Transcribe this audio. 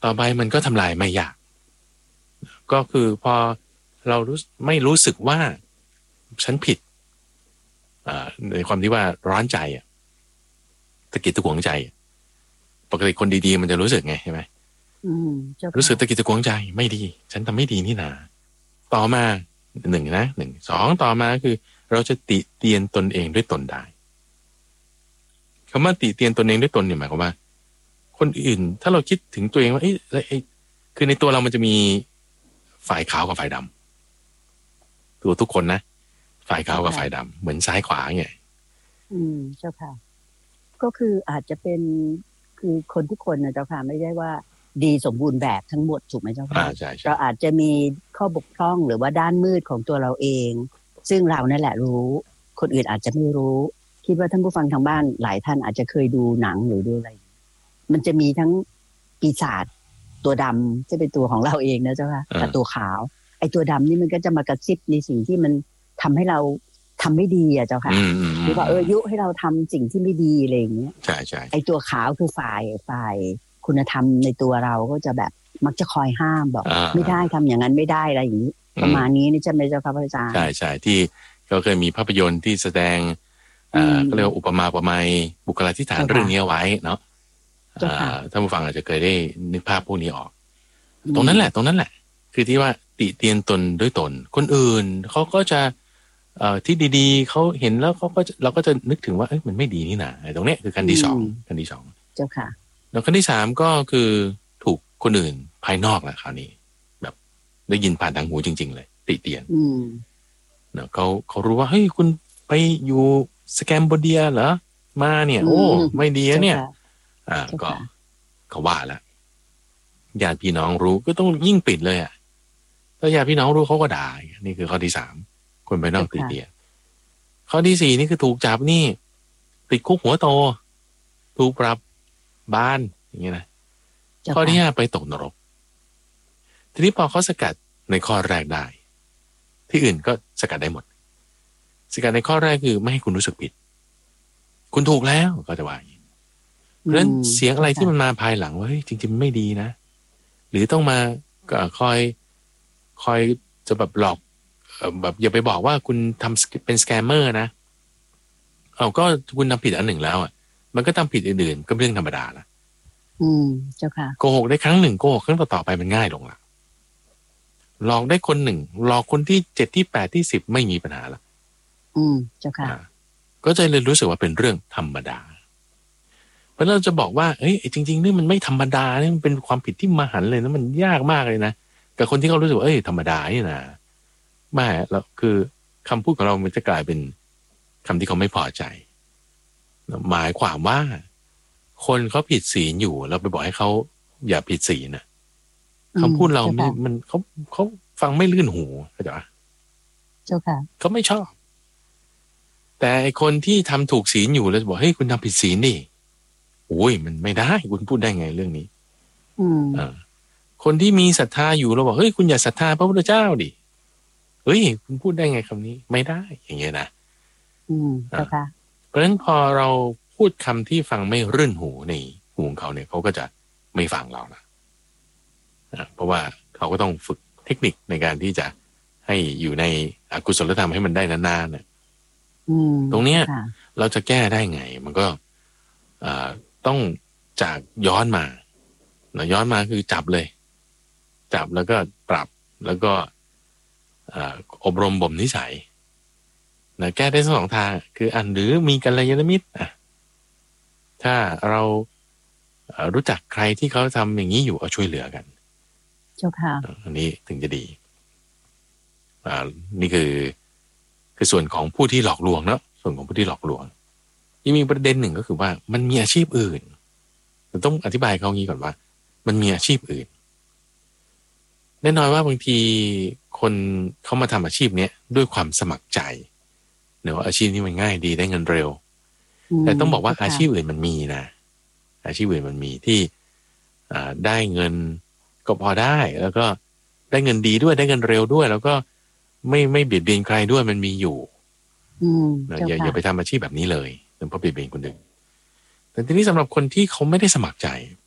ต่อไปมันก็ทำลายไม่ยากก็คือพอเราไม่รู้สึกว่าฉันผิดในความที่ว่าร้อนใจตะกิดตะขวงใจปกติคนดีๆมันจะรู้สึกไงใช่ไหมรู้สึกตะกิดตะขวงใจไม่ดีฉันทำไม่ดีนี่นาต่อมาหนึ่งสองต่อมาคือเราจะติเตียนตนเองด้วยตนได้คำว่าติเตียนตนเองด้วยตนเนี่ยหมายความว่าคนอื่นถ้าเราคิดถึงตัวเองว่าคือในตัวเรามันจะมีฝ่ายขาวกับฝ่ายดำตัวทุกคนนะฝ่ายขาวกับฝ่ายดำเหมือนซ้ายขวาไงเจ้าค่ะก็คืออาจจะเป็นคือคนทุกคนนะเจ้าค่ะไม่ได้ว่าดีสมบูรณ์แบบทั้งหมดถูกไหมเจ้าค่ะเราอาจจะมีข้อบกพร่องหรือว่าด้านมืดของตัวเราเองซึ่งเรานั่นแหละรู้คนอื่นอาจจะไม่รู้คิดว่าท่านผู้ฟังทางบ้านหลายท่านอาจจะเคยดูหนังหรือดูอะไรมันจะมีทั้งปีศาจตัวดำที่เป็นตัวของเราเองนะเจ้าค่ะกับตัวขาวไอ้ตัวดำนี่มันก็จะมากระซิบในสิ่งที่มันทำให้เราทำไม่ดีอ่ะเจ้าค่ะหรือว่ายุให้เราทำสิ่งที่ไม่ดีอะไรอย่างเงี้ยใช่ใช่ไอ้ตัวขาวคือฝ่ายคุณธรรมในตัวเราก็จะแบบมักจะคอยห้ามบอกไม่ได้ทำอย่างนั้นไม่ได้อะไรอย่างนี้ประมาณนี้นี่ใช่ไหมเจ้าค่ะพระอาจารย์ใช่ใช่ที่เขาเคยมีภาพยนตร์ที่แสดงก็เรียกว่าอุปมาอุปไมยบุคลาธิฐานเรื่องนี้ไว้เนาะท่านผู้ฟังอาจจะเคยได้นึกภาพพวกนี้ออกตรงนั้นแหละคือที่ว่าติเตียนตนด้วยตนคนอื่นเขาก็จะที่ดีๆเขาเห็นแล้วเราก็จะนึกถึงว่ามันไม่ดีนี่นะตรงนี้คือขั้นที่สองเจ้าค่ะแล้วขั้นที่สามก็คือถูกคนอื่นภายนอกแหละคราวนี้แบบได้ยินผ่านทางหูจริงๆเลยติเตียนเนาะเขารู้ว่าเฮ้ยคุณไปอยู่สแกมโบเดียเหรอมาเนี่ยโอ้ไม่ดีเนี่ยก็เขาว่าแล้วญาติพี่น้องรู้ก็ต้องยิ่งปิดเลยถ้าญาติพี่น้องรู้เขาก็ด่านี่คือข้อที่สามคนภายนอกติเตียนข้อที่สี่นี่คือถูกจับนี่ติดคุกหัวโตถูกปรับบ้านอย่างเงี้ยนะข้อที่ห้าไปตกนรกทีนี้พอเขาสกัดในข้อแรกได้ที่อื่นก็สกัดได้หมดสกัดในข้อแรกคือไม่ให้คุณรู้สึกผิดคุณถูกแล้วก็จะว่าอย่างนี้เพราะฉะนั้นเสียงอะไรที่มันมาภายหลังว่าเฮ้ยจริงๆไม่ดีนะหรือต้องมาคอยจะแบบหลอกแบบอย่าไปบอกว่าคุณทำเป็นสแกมเมอร์นะก็คุณทำผิดอันหนึ่งแล้วมันก็ทำผิดอื่นๆก็เป็นเรื่องธรรมดาละเจ้าค่ะโกหกได้ครั้งหนึ่งโกหกครั้งต่อๆไปมันง่ายลงละหลอกได้คนหนึ่งหลอกคนที่7ที่8ที่10ไม่มีปัญหาละเจ้าค่ะก็จะเลยรู้สึกว่าเป็นเรื่องธรรมดาเพราะเราจะบอกว่าเฮ้ยจริงๆนี่มันไม่ธรรมดาเนี่ยมันเป็นความผิดที่มหันต์เลยนะมันยากมากเลยนะกับคนที่เขารู้สึกว่าธรรมดานี่นะไม่แล้วคือคำพูดของเรามันจะกลายเป็นคำที่เขาไม่พอใจหมายความว่าคนเขาผิดศีลอยู่เราไปบอกให้เขาอย่าผิดศีลนะคำพูดเรามันเขาฟังไม่ลื่นหูเข้าใจปะเจ้าค่ะเขาไม่ชอบแต่ไอคนที่ทำถูกศีลอยู่แล้วบอกเฮ้ยคุณทำผิดศีลดิโอ้ยมันไม่ได้คุณพูดได้ไงเรื่องนี้คนที่มีศรัทธาอยู่เราบอกเฮ้ยคุณอย่าศรัทธาพระพุทธเจ้าดิเฮ้ยคุณพูดได้ไงคำนี้ไม่ได้อย่างเงี้ยนะเพราะฉะนั้นพอเราพูดคำที่ฟังไม่รื่นหูในหูของเขาเนี่ยเขาก็จะไม่ฟังเราละเพราะว่าเขาก็ต้องฝึกเทคนิคในการที่จะให้อยู่ในอกุศลธรรมให้มันได้นานๆเนี่ยตรงเนี้ยเราจะแก้ได้ไงมันก็ต้องจากย้อนมาย้อนมาคือจับเลยจับแล้วก็ปรับแล้วก็อบรมบ่มนิสัยแก้ได้สองทางคือหรือมีกัลยาณมิตรถ้าเรารู้จักใครที่เขาทำอย่างนี้อยู่ช่วยเหลือกันเจ้าค่ะอันนี้ถึงจะดีนี่คือส่วนของผู้ที่หลอกลวงเนาะส่วนของผู้ที่หลอกลวงยังมีประเด็นหนึ่งก็คือว่ามันมีอาชีพอื่นเราต้องอธิบายเขางี้ก่อนว่ามันมีอาชีพอื่นแน่นอนว่าบางทีคนเขามาทำอาชีพนี้ด้วยความสมัครใจเนอะอาชีพนี้มันง่ายดีได้เงินเร็วแต่ต้องบอกว่าอาชีพอื่นมันมีนะอาชีพอื่นมันมีที่ได้เงินก็พอได้แล้วก็ได้เงินดีด้วยได้เงินเร็วด้วยแล้วก็ไม่เบียดเบียนใครด้วยมันมีอยู่อย่าไปทำอาชีพแบบนี้เลยเพราะเบียดเบียนคนอื่นแต่ทีนี้สำหรับคนที่เขาไม่ได้สมัครใจ